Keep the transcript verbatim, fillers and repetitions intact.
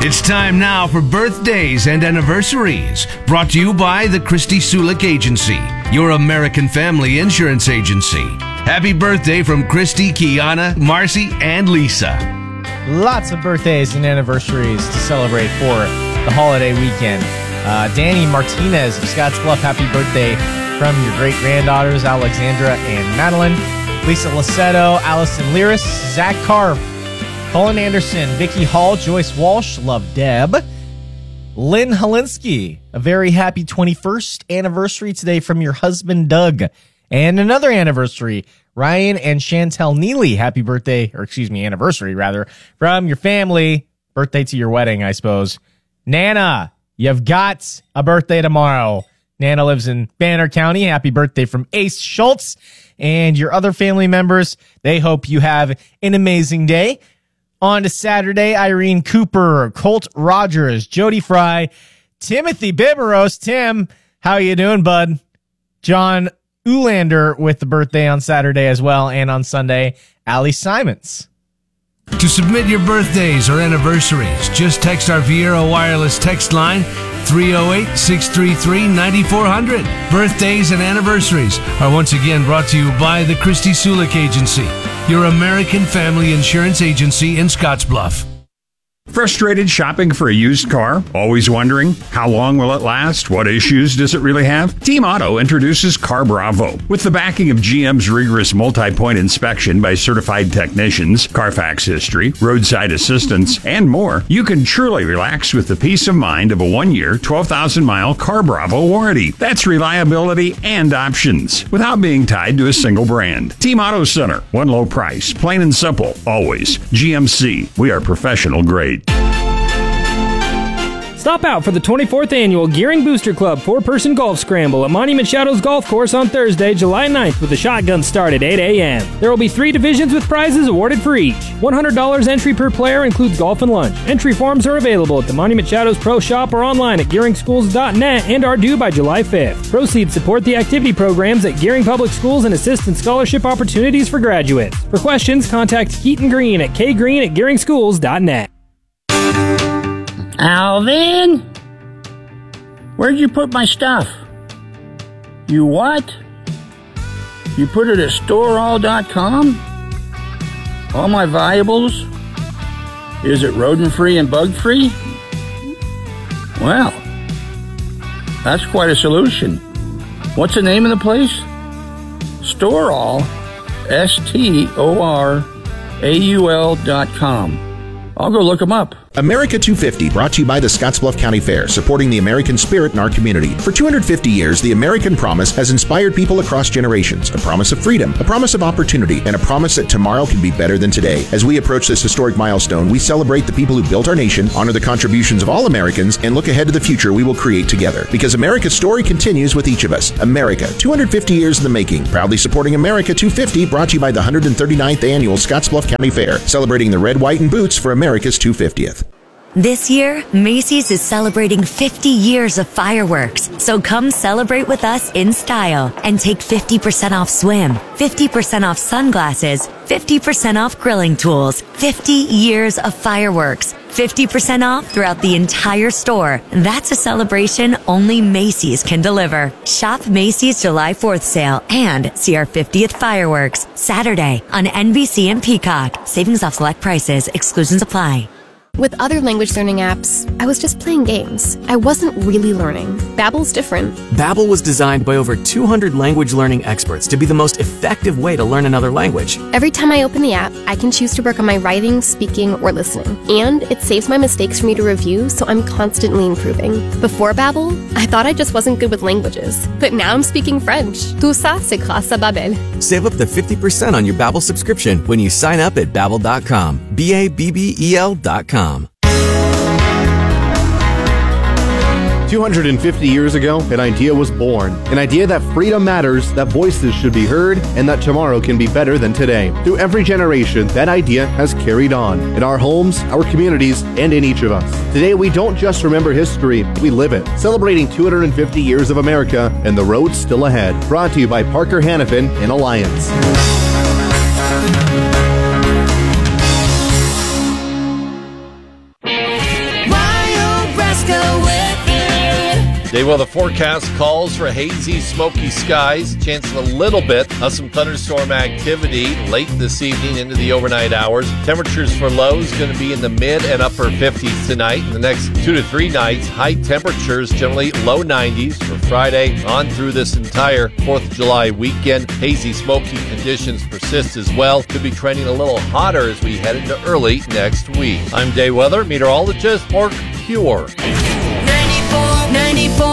It's time now for birthdays and anniversaries, brought to you by the Christy Sulik Agency, your American family insurance agency. Happy birthday from Christy, Kiana, Marcy, and Lisa. Lots of birthdays and anniversaries to celebrate for the holiday weekend. Uh, Danny Martinez of Scottsbluff, happy birthday from your great-granddaughters, Alexandra and Madeline. Lisa Lassetto, Allison Liris, Zach Carr, Colin Anderson, Vicky Hall, Joyce Walsh, Love Deb. Lynn Holinsky, a very happy twenty-first anniversary today from your husband, Doug. And another anniversary, Ryan and Chantel Neely, happy birthday, or excuse me, anniversary rather, from your family. Birthday to your wedding, I suppose. Nana, you've got a birthday tomorrow. Nana lives in Banner County. Happy birthday from Ace Schultz. And your other family members, they hope you have an amazing day. On to Saturday, Irene Cooper, Colt Rogers, Jody Fry, Timothy Biberos. Tim, how you doing, bud? John Ulander with the birthday on Saturday as well. And on Sunday, Allie Simons. To submit your birthdays or anniversaries, just text our Viera wireless text line three oh eight, six three three, nine four hundred. Birthdays and anniversaries are once again brought to you by the Christy Sulik Agency, your American family insurance agency in Scottsbluff. Frustrated shopping for a used car? Always wondering, how long will it last? What issues does it really have? Team Auto introduces Car Bravo. With the backing of G M's rigorous multi-point inspection by certified technicians, Carfax history, roadside assistance, and more, you can truly relax with the peace of mind of a one-year, twelve thousand mile Car Bravo warranty. That's reliability and options, without being tied to a single brand. Team Auto Center, one low price, plain and simple, always. G M C, we are professional grade. Stop out for the twenty-fourth Annual Gearing Booster Club four-person golf scramble at Monument Shadows Golf Course on Thursday, July ninth with the shotgun start at eight a.m. There will be three divisions with prizes awarded for each. one hundred dollars entry per player includes golf and lunch. Entry forms are available at the Monument Shadows Pro Shop or online at gearing schools dot net and are due by July fifth. Proceeds support the activity programs at Gearing Public Schools and assist in scholarship opportunities for graduates. For questions, contact Keaton Green at k green at gearing schools dot net. Alvin? Where'd you put my stuff? You what? You put it at store all dot com? All my valuables? Is it rodent-free and bug-free? Well, that's quite a solution. What's the name of the place? Storall, S T O R A U L dot com. I'll go look them up. America two fifty, brought to you by the Scottsbluff County Fair, supporting the American spirit in our community. For two hundred fifty years, the American promise has inspired people across generations. A promise of freedom, a promise of opportunity, and a promise that tomorrow can be better than today. As we approach this historic milestone, we celebrate the people who built our nation, honor the contributions of all Americans, and look ahead to the future we will create together. Because America's story continues with each of us. America, two hundred fifty years in the making. Proudly supporting America two fifty, brought to you by the one hundred thirty-ninth Annual Scottsbluff County Fair, celebrating the red, white, and boots for America's two hundred fiftieth. This year, Macy's is celebrating fifty years of fireworks. So come celebrate with us in style and take fifty percent off swim, fifty percent off sunglasses, fifty percent off grilling tools, fifty years of fireworks, fifty percent off throughout the entire store. That's a celebration only Macy's can deliver. Shop Macy's July fourth sale and see our fiftieth fireworks Saturday on N B C and Peacock. Savings off select prices. Exclusions apply. With other language learning apps, I was just playing games. I wasn't really learning. Babbel's different. Babbel was designed by over two hundred language learning experts to be the most effective way to learn another language. Every time I open the app, I can choose to work on my writing, speaking, or listening. And it saves my mistakes for me to review, so I'm constantly improving. Before Babbel, I thought I just wasn't good with languages. But now I'm speaking French. Tout ça, c'est grâce à Babbel. Save up to fifty percent on your Babbel subscription when you sign up at babbel dot com. B A B B E L dot com. two hundred fifty years ago, an idea was born. An idea that freedom matters, that voices should be heard, and that tomorrow can be better than today. Through every generation, that idea has carried on. In our homes, our communities, and in each of us. Today, we don't just remember history, we live it. Celebrating two hundred fifty years of America and the road still ahead. Brought to you by Parker Hannifin in Alliance. Wow. Day weather forecast calls for hazy, smoky skies, chance of a little bit of some thunderstorm activity late this evening into the overnight hours. Temperatures for lows going to be in the mid and upper fifties tonight. In the next two to three nights, high temperatures generally low nineties for Friday on through this entire fourth of July weekend. Hazy, smoky conditions persist as well. Could be trending a little hotter as we head into early next week. I'm Day Weather Meteorologist Mark Pure. ninety-four